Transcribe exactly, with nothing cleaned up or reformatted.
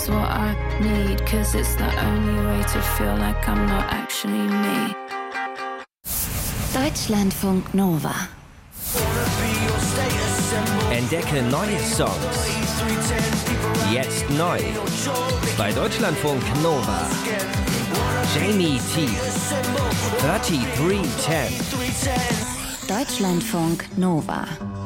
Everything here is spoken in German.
is what I need, cause it's the only way to feel like I'm not actually me. Deutschlandfunk Nova. Entdecke neue Songs. Jetzt neu. Bei Deutschlandfunk Nova. Jamie T. drei drei eins null. Deutschlandfunk Nova.